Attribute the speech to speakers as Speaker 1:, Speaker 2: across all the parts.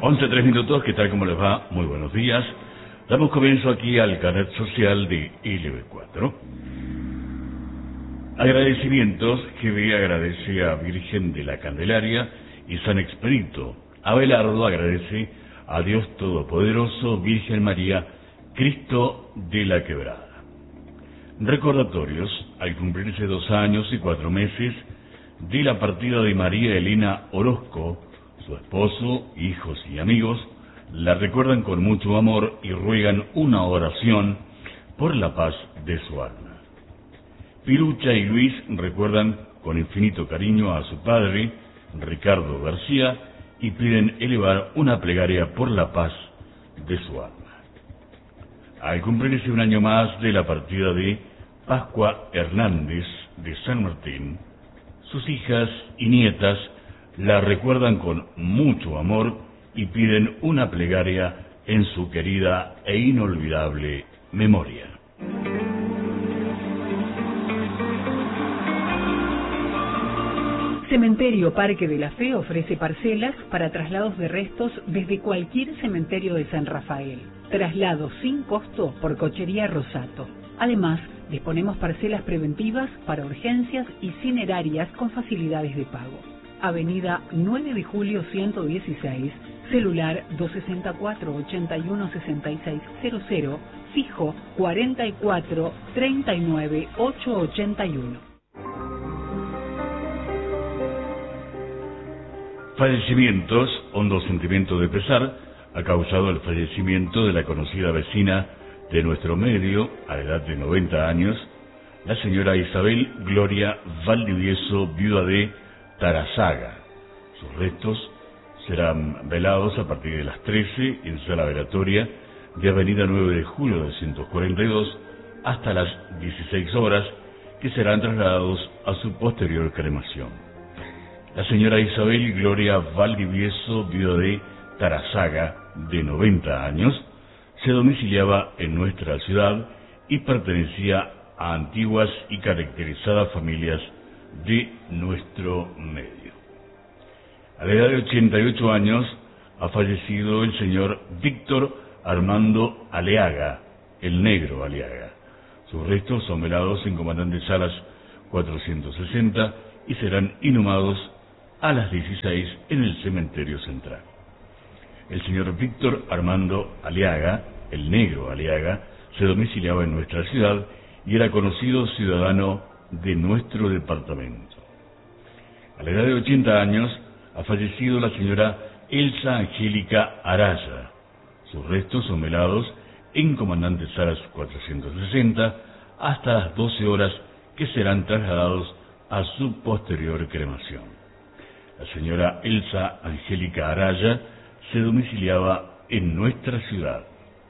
Speaker 1: 11:03, ¿qué tal? ¿Cómo les va? Muy buenos días. Damos comienzo aquí al canal social de LB4. Agradecimientos que agradece a Virgen de la Candelaria y San Expedito. Abelardo agradece a Dios Todopoderoso, Virgen María, Cristo de la Quebrada. Recordatorios, al cumplirse 2 años y 4 meses de la partida de María Elena Orozco, su esposo, hijos y amigos la recuerdan con mucho amor y ruegan una oración por la paz de su alma. Pirucha y Luis recuerdan con infinito cariño a su padre, Ricardo García, y piden elevar una plegaria por la paz de su alma. Al cumplirse 1 año más de la partida de Pascua Hernández de San Martín, sus hijas y nietas la recuerdan con mucho amor y piden una plegaria en su querida e inolvidable memoria.
Speaker 2: Cementerio Parque de la Fe ofrece parcelas para traslados de restos desde cualquier cementerio de San Rafael. Traslado sin costo por Cochería Rosato. Además, disponemos parcelas preventivas para urgencias y cinerarias con facilidades de pago. Avenida 9 de Julio 116, celular 264-816600, fijo 44-39-881.
Speaker 1: Fallecimientos, hondo sentimiento de pesar ha causado el fallecimiento de la conocida vecina de nuestro medio, a la edad de 90 años, la señora Isabel Gloria Valdivieso, viuda de Tarazaga. Sus restos serán velados a partir de las 13 en sala velatoria de Avenida 9 de Julio 242 hasta las 16 horas, que serán trasladados a su posterior cremación. La señora Isabel Gloria Valdivieso, viuda de Tarazaga, de 90 años, se domiciliaba en nuestra ciudad y pertenecía a antiguas y caracterizadas familias de nuestro medio. A la edad de 88 años ha fallecido el señor Víctor Armando Aleaga, el Negro Aleaga. Sus restos son velados en Comandante Salas 460 y serán inhumados a las 16 en el cementerio central. El señor Víctor Armando Aleaga, el Negro Aleaga, se domiciliaba en nuestra ciudad y era conocido ciudadano de nuestro departamento. A la edad de 80 años ha fallecido la señora Elsa Angélica Araya. Sus restos son velados en Comandante Salas 460 hasta las 12 horas, que serán trasladados a su posterior cremación. La señora Elsa Angélica Araya se domiciliaba en nuestra ciudad.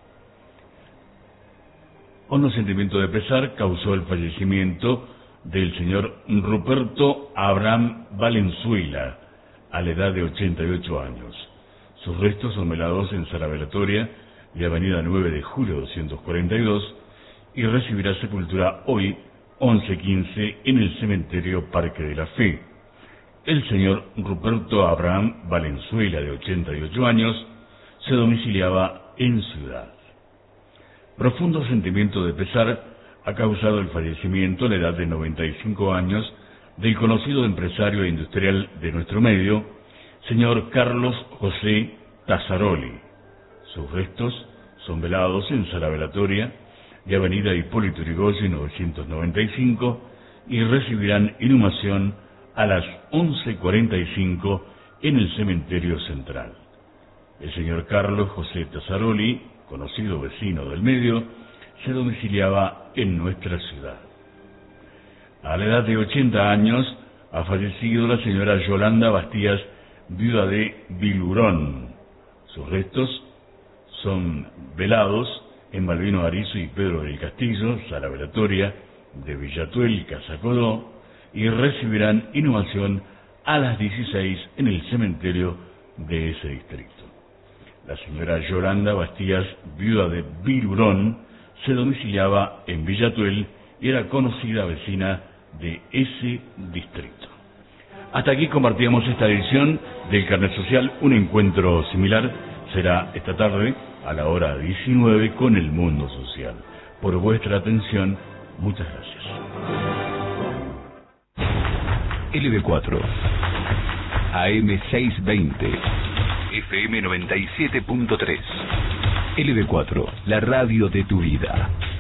Speaker 1: Hondo sentimiento de pesar causó el fallecimiento del señor Ruperto Abraham Valenzuela, a la edad de 88 años. Sus restos son velados en sala velatoria de Avenida 9 de Julio 242 y recibirá sepultura hoy, 11:15, en el cementerio Parque de la Fe. El señor Ruperto Abraham Valenzuela, de 88 años, se domiciliaba en ciudad. Profundo sentimiento de pesar ha causado el fallecimiento a la edad de 95 años del conocido empresario e industrial de nuestro medio, señor Carlos José Tazzaroli. Sus restos son velados en sala velatoria de Avenida Hipólito Yrigoyen 995 y recibirán inhumación a las 11:45 en el cementerio central. El señor Carlos José Tazzaroli, conocido vecino del medio, se domiciliaba en nuestra ciudad. A la edad de 80 años ha fallecido la señora Yolanda Bastías, viuda de Bilurón. Sus restos son velados en Malvino Arizo y Pedro del Castillo, sala velatoria de Villatuel, Casa Codó, y recibirán inhumación a las 16 en el cementerio de ese distrito. La señora Yolanda Bastías, viuda de Bilurón, se domiciliaba en Villatuel y era conocida vecina de ese distrito. Hasta aquí compartíamos esta edición del Carnet Social. Un encuentro similar será esta tarde a la hora 19 con el mundo social. Por vuestra atención, muchas gracias.
Speaker 3: LB4 AM620 FM 97.3 LB4, la radio de tu vida.